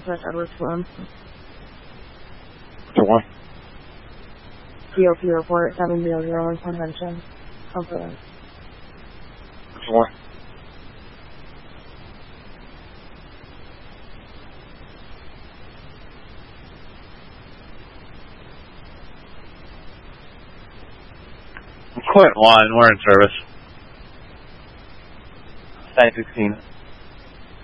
Prince Edward Saloon. To what? POP report 700 convention. Confidence. To what? Court 1, we're in service. 916.